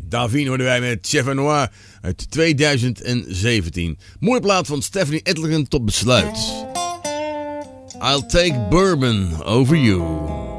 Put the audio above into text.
Davine hoorden wij met Chef Noir uit 2017. Mooie plaat van Stephanie Edlingen tot besluit. I'll take bourbon over you.